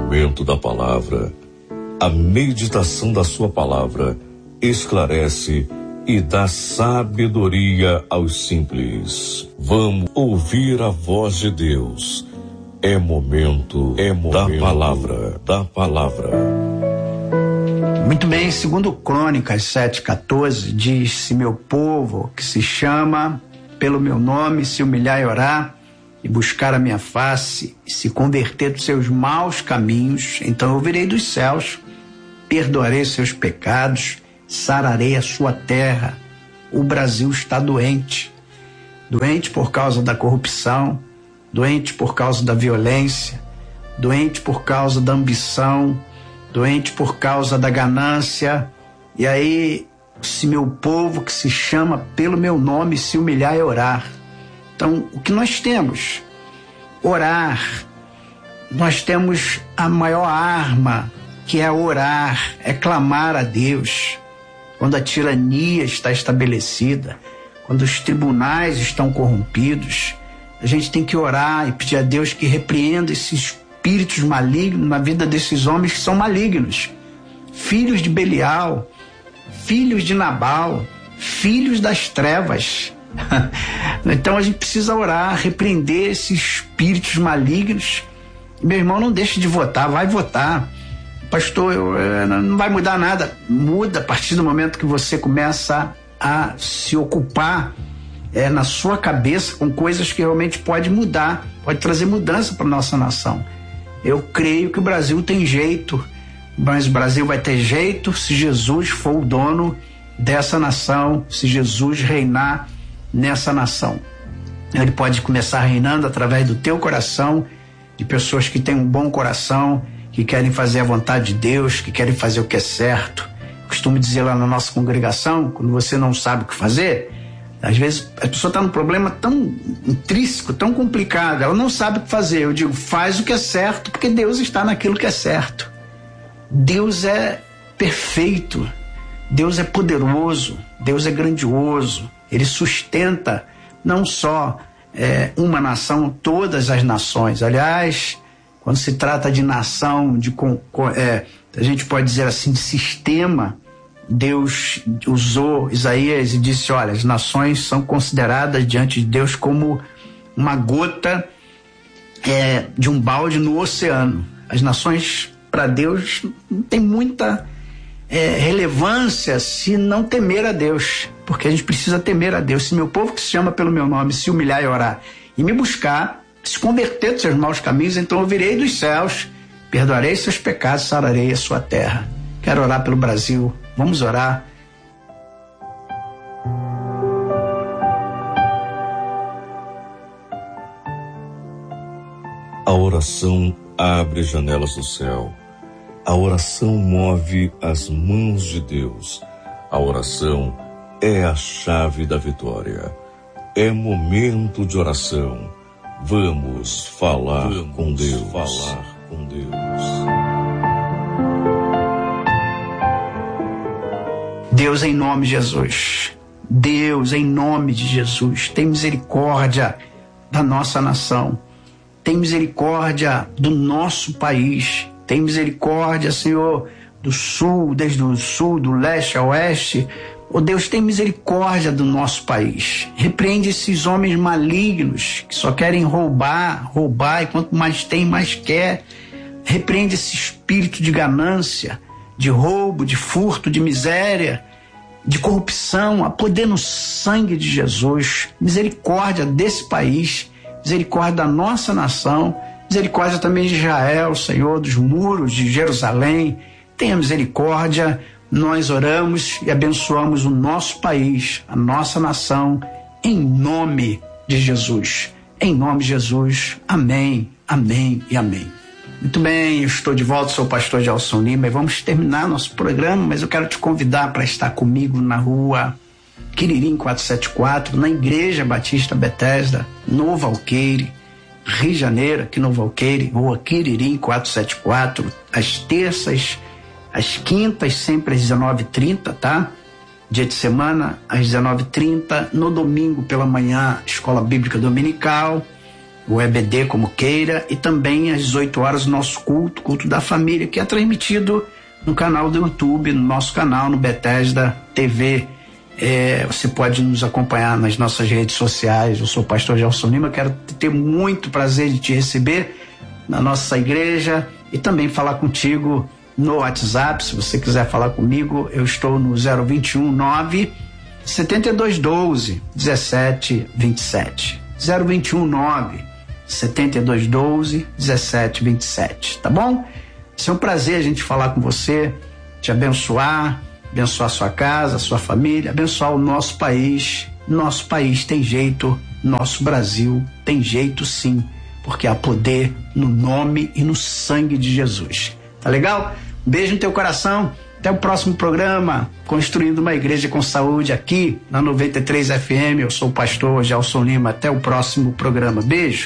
Momento da palavra. A meditação da sua palavra esclarece e dá sabedoria aos simples. Vamos ouvir a voz de Deus. É momento da palavra. Muito bem, segundo Crônicas 7:14, diz: se meu povo, que se chama pelo meu nome, se humilhar e orar, e buscar a minha face, e se converter dos seus maus caminhos, então eu virei dos céus, perdoarei seus pecados, sararei a sua terra. O Brasil está doente por causa da corrupção, doente por causa da violência, doente por causa da ambição, doente por causa da ganância. E aí, se meu povo, que se chama pelo meu nome, se humilhar e orar. Então, o que nós temos? Orar. Nós temos a maior arma, que é orar, é clamar a Deus. Quando a tirania está estabelecida, quando os tribunais estão corrompidos, a gente tem que orar e pedir a Deus que repreenda esses espíritos malignos na vida desses homens que são malignos. Filhos de Belial, filhos de Nabal, filhos das trevas. Então a gente precisa orar, repreender esses espíritos malignos. Meu irmão, não deixe de votar, vai votar. Pastor, não vai mudar nada. Muda a partir do momento que você começa a se ocupar na sua cabeça com coisas que realmente pode mudar, pode trazer mudança para a nossa nação. Eu creio que o Brasil tem jeito, mas o Brasil vai ter jeito se Jesus for o dono dessa nação, se Jesus reinar nessa nação. Ele pode começar reinando através do teu coração, de pessoas que têm um bom coração, que querem fazer a vontade de Deus, que querem fazer o que é certo. Eu costumo dizer lá na nossa congregação, quando você não sabe o que fazer, às vezes a pessoa está num problema tão intrínseco, tão complicado, ela não sabe o que fazer. Eu digo, faz o que é certo, porque Deus está naquilo que é certo. Deus é perfeito, Deus é poderoso, Deus é grandioso. Ele sustenta não só uma nação, todas as nações. Aliás, quando se trata de nação, a gente pode dizer assim, de sistema, Deus usou Isaías e disse, olha, as nações são consideradas diante de Deus como uma gota de um balde no oceano. As nações, para Deus, não tem muita relevância se não temer a Deus, porque a gente precisa temer a Deus. Se meu povo, que se chama pelo meu nome, se humilhar e orar e me buscar, se converter dos seus maus caminhos, então eu virei dos céus, perdoarei seus pecados, sararei a sua terra. Quero orar pelo Brasil. Vamos orar. A oração abre janelas do céu. A oração move as mãos de Deus. A oração é a chave da vitória. É momento de oração. Vamos falar com Deus. Deus, em nome de Jesus. Deus, em nome de Jesus, tem misericórdia da nossa nação. Tem misericórdia do nosso país. Tem misericórdia, Senhor, do sul, desde o sul, do leste ao oeste. Oh Deus, tem misericórdia do nosso país. Repreende esses homens malignos que só querem roubar, e quanto mais tem, mais quer. Repreende esse espírito de ganância, de roubo, de furto, de miséria, de corrupção. Há poder no sangue de Jesus. Misericórdia desse país, misericórdia da nossa nação, misericórdia também de Israel, Senhor, dos muros de Jerusalém. Tenha misericórdia. Nós oramos e abençoamos o nosso país, a nossa nação, em nome de Jesus. Em nome de Jesus. Amém, amém e amém. Muito bem, eu estou de volta, sou o pastor Gelson Lima e vamos terminar nosso programa, mas eu quero te convidar para estar comigo na rua Quiririm 474, na Igreja Batista Bethesda, Novo Alqueire, Rio de Janeiro, aqui no Novo Alqueire, rua Quiririm 474, às terças, às quintas, sempre às 19h30, tá? Dia de semana, às 19h30, no domingo pela manhã, Escola Bíblica Dominical. o EBD como queira, e também às 18 horas o nosso culto da família, que é transmitido no canal do YouTube, no nosso canal, no Bethesda TV. Você pode nos acompanhar nas nossas redes sociais. Eu sou o pastor Gelson Lima, quero ter muito prazer de te receber na nossa igreja e também falar contigo no WhatsApp. Se você quiser falar comigo, eu estou no 021 9 7212 1727. 021 9 7212 1727, tá bom? É um prazer a gente falar com você, te abençoar sua casa, sua família, abençoar o nosso país. Nosso país tem jeito, nosso Brasil tem jeito sim, porque há poder no nome e no sangue de Jesus. Tá legal? Um beijo no teu coração. Até o próximo programa, Construindo uma Igreja com Saúde, aqui na 93 FM. Eu sou o pastor Gelson Lima. Até o próximo programa. Beijo.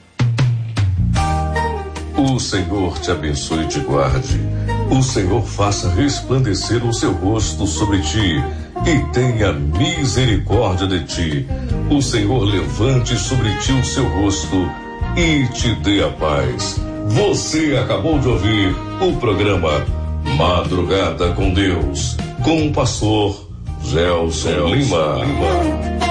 O Senhor te abençoe e te guarde. O Senhor faça resplandecer o seu rosto sobre ti e tenha misericórdia de ti. O Senhor levante sobre ti o seu rosto e te dê a paz. Você acabou de ouvir o programa Madrugada com Deus, com o pastor Gelson Lima.